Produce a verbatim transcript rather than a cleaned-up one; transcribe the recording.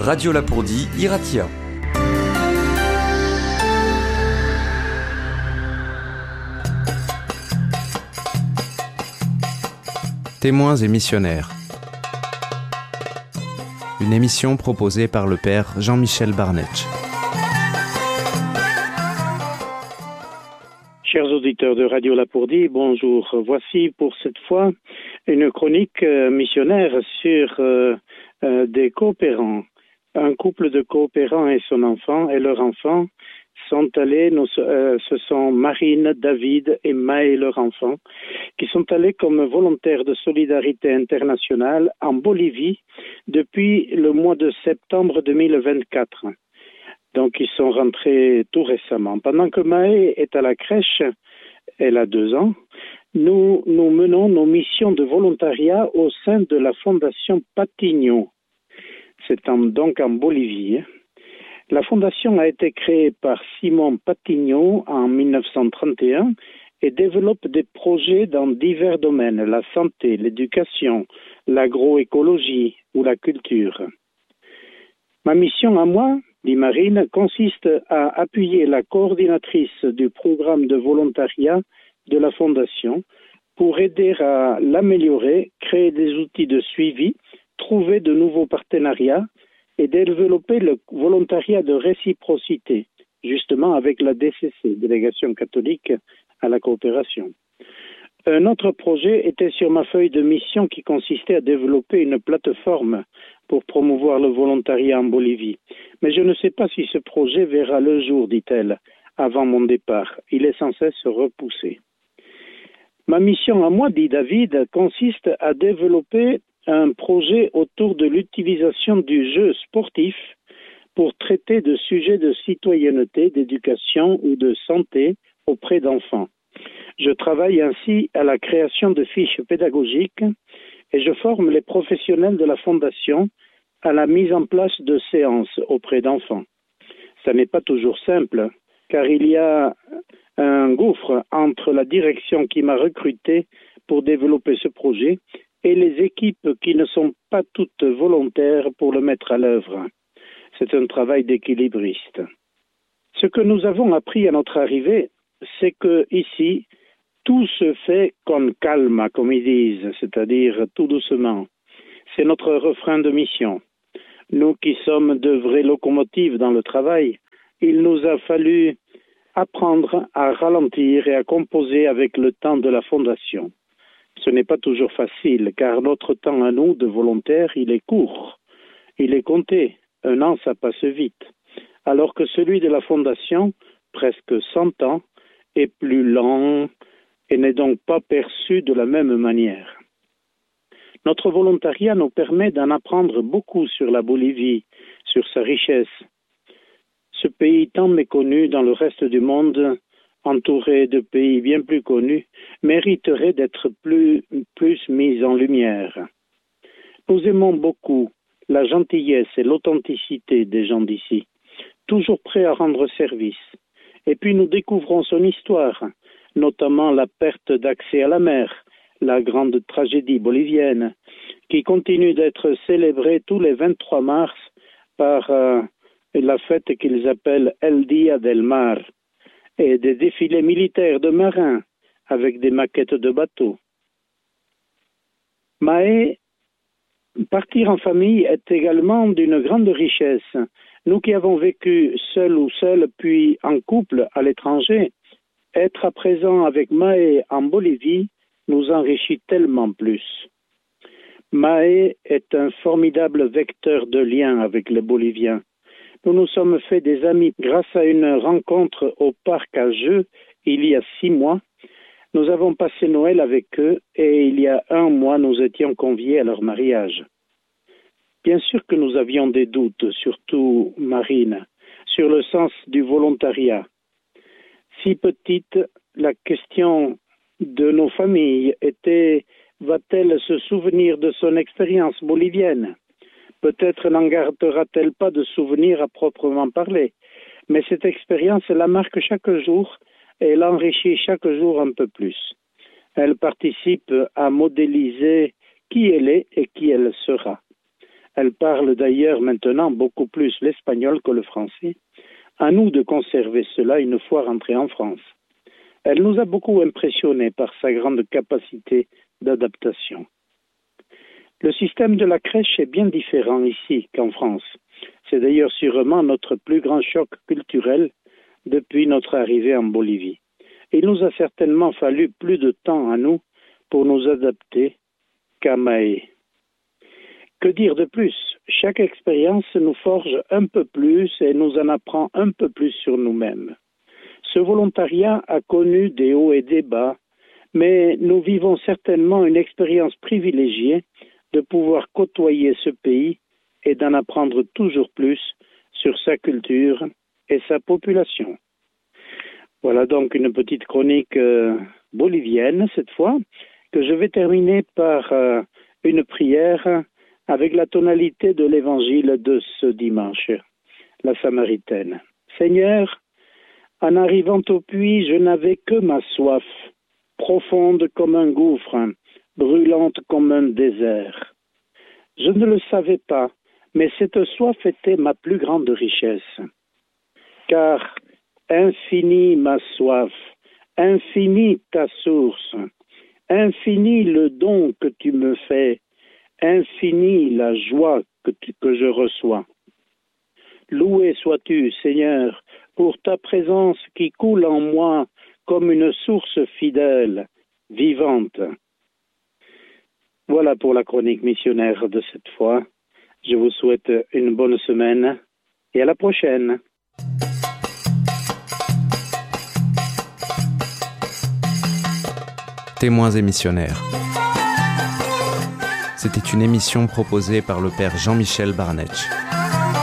Radio Lapourdie, Iratia. Témoins et missionnaires. Une émission proposée par le père Jean-Michel Barnetch. Chers auditeurs de Radio Lapourdie, bonjour. Voici pour cette fois une chronique euh, missionnaire sur euh, euh, des coopérants. Un couple de coopérants et son enfant et leur enfant sont allés, nous, euh, ce sont Marine, David et Maë, leur enfant, qui sont allés comme volontaires de solidarité internationale en Bolivie depuis le mois de septembre deux mille vingt-quatre. Donc, ils sont rentrés tout récemment. Pendant que Maë est à la crèche, elle a deux ans, nous, nous menons nos missions de volontariat au sein de la Fondation Patinho. C'est en, donc en Bolivie. La fondation a été créée par Simon Patinho en mille neuf cent trente et un et développe des projets dans divers domaines, la santé, l'éducation, l'agroécologie ou la culture. Ma mission à moi, dit Marine, consiste à appuyer la coordinatrice du programme de volontariat de la Fondation pour aider à l'améliorer, créer des outils de suivi, trouver de nouveaux partenariats et développer le volontariat de réciprocité, justement avec la D C C, Délégation catholique à la coopération. Un autre projet était sur ma feuille de mission qui consistait à développer une plateforme pour promouvoir le volontariat en Bolivie. Mais je ne sais pas si ce projet verra le jour, dit-elle, avant mon départ. Il est sans cesse repoussé. Ma mission à moi, dit David, consiste à développer un projet autour de l'utilisation du jeu sportif pour traiter de sujets de citoyenneté, d'éducation ou de santé auprès d'enfants. Je travaille ainsi à la création de fiches pédagogiques et je forme les professionnels de la Fondation à la mise en place de séances auprès d'enfants. Ça n'est pas toujours simple, car il y a un gouffre entre la direction qui m'a recruté pour développer ce projet et les équipes qui ne sont pas toutes volontaires pour le mettre à l'œuvre. C'est un travail d'équilibriste. Ce que nous avons appris à notre arrivée, c'est que ici, tout se fait con calma, comme ils disent, c'est-à-dire tout doucement. C'est notre refrain de mission. Nous qui sommes de vraies locomotives dans le travail, il nous a fallu apprendre à ralentir et à composer avec le temps de la Fondation. Ce n'est pas toujours facile, car notre temps à nous, de volontaires, il est court. Il est compté. Un an, ça passe vite. Alors que celui de la Fondation, presque cent ans, est plus lent et n'est donc pas perçu de la même manière. Notre volontariat nous permet d'en apprendre beaucoup sur la Bolivie, sur sa richesse. Ce pays tant méconnu dans le reste du monde, entouré de pays bien plus connus, mériterait d'être plus, plus mis en lumière. Nous aimons beaucoup la gentillesse et l'authenticité des gens d'ici, toujours prêts à rendre service. Et puis nous découvrons son histoire, notamment la perte d'accès à la mer, la grande tragédie bolivienne, qui continue d'être célébrée tous les vingt-trois mars par euh, la fête qu'ils appellent El Día del Mar, et des défilés militaires de marins avec des maquettes de bateaux. Maë, partir en famille est également d'une grande richesse. Nous qui avons vécu seuls ou seuls, puis en couple à l'étranger, être à présent avec Maë en Bolivie nous enrichit tellement plus. Maë est un formidable vecteur de lien avec les Boliviens. Nous nous sommes fait des amis grâce à une rencontre au parc à jeux il y a six mois. Nous avons passé Noël avec eux et il y a un mois, nous étions conviés à leur mariage. Bien sûr que nous avions des doutes, surtout Marine, sur le sens du volontariat. Si petite, la question de nos familles était « va-t-elle se souvenir de son expérience bolivienne ?» Peut-être n'en gardera-t-elle pas de souvenirs à proprement parler, mais cette expérience la marque chaque jour et l'enrichit chaque jour un peu plus. Elle participe à modéliser qui elle est et qui elle sera. Elle parle d'ailleurs maintenant beaucoup plus l'espagnol que le français. À nous de conserver cela une fois rentrée en France. Elle nous a beaucoup impressionnés par sa grande capacité d'adaptation. Le système de la crèche est bien différent ici qu'en France. C'est d'ailleurs sûrement notre plus grand choc culturel depuis notre arrivée en Bolivie. Il nous a certainement fallu plus de temps à nous pour nous adapter qu'à Mahé. Que dire de plus? Chaque expérience nous forge un peu plus et nous en apprend un peu plus sur nous-mêmes. Ce volontariat a connu des hauts et des bas, mais nous vivons certainement une expérience privilégiée de pouvoir côtoyer ce pays et d'en apprendre toujours plus sur sa culture et sa population. Voilà donc une petite chronique euh, bolivienne cette fois, que je vais terminer par euh, une prière avec la tonalité de l'évangile de ce dimanche, la Samaritaine. Seigneur, en arrivant au puits, je n'avais que ma soif, profonde comme un gouffre, brûlante comme un désert. Je ne le savais pas, mais cette soif était ma plus grande richesse. Car infinie ma soif, infinie ta source, infini le don que tu me fais, infini la joie que, tu, que je reçois. Loué sois-tu, Seigneur, pour ta présence qui coule en moi comme une source fidèle, vivante. Voilà pour la chronique missionnaire de cette fois. Je vous souhaite une bonne semaine et à la prochaine. Témoins et missionnaires. C'était une émission proposée par le père Jean-Michel Barnetch.